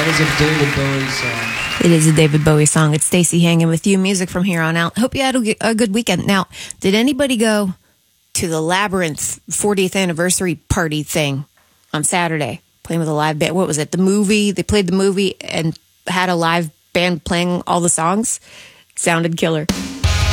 That was a David Bowie song. It is a David Bowie song. It's Stacey hanging with you. Music from here on out. Hope you had a good weekend. Now, did anybody go to the Labyrinth 40th anniversary party thing on Saturday? Playing with a live band. What was it? The movie? They played the movie and had a live band playing all the songs. Sounded killer.